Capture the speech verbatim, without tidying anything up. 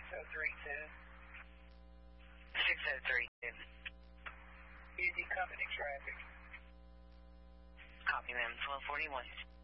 oh three two. six oh three two. Easy company traffic. Copy, ma'am. twelve forty-one.